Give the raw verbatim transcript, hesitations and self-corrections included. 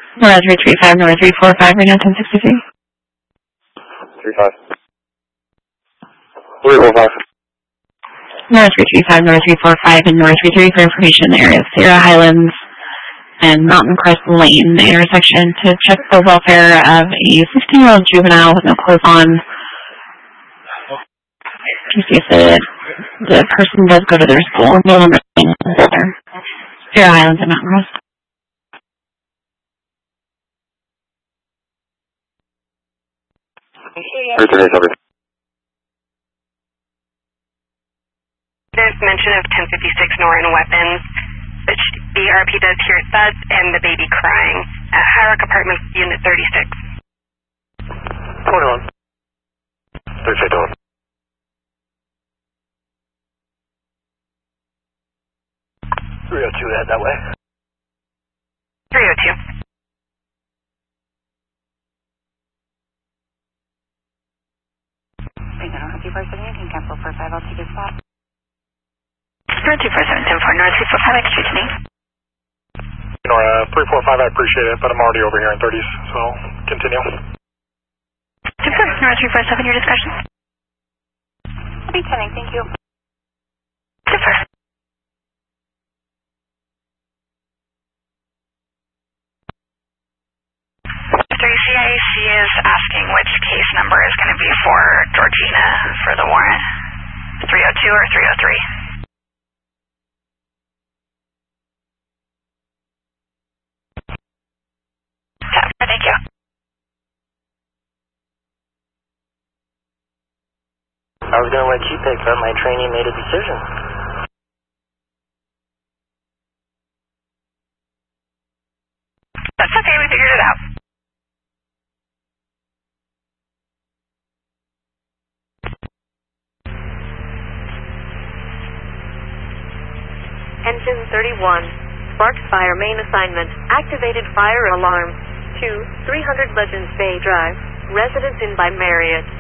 North three three five, North three four five, right now ten sixty-three. three five. three four five. North three three five, North three four five, and North three three for information in the area of Sierra Highlands and Mountain Crest Lane, the intersection, to check the welfare of a sixteen-year-old juvenile with no clothes on. To see if the, the person does go to their school. No longer Sierra Highlands and Mountain Crest. There's mention of ten fifty-six Norton weapons, which the R P does hear thuds and the baby crying at Hyrock Apartments, Unit thirty-six. twenty-one. thirty-six dollars. three oh two, head that way. three oh two. Wait, I don't have two four seven, you can cancel four five, I'll take your spot. North two four seven, ten four, North three four five, excuse me. Nora, three four five, I appreciate it, but I'm already over here in thirties, so continue. ten four, North three four seven, your discussion. I'll be ten, thank you. ten four. Mister C I A C is asking which case number is going to be for Georgina for the warrant. three oh two or three oh three? Thank you. I was going to let you pick, but my trainee made a decision. That's okay, we figured it out. Engine thirty-one. Sparked fire main assignment. Activated fire alarm. two, three hundred Legends Bay Drive. Residence Inn by Marriott.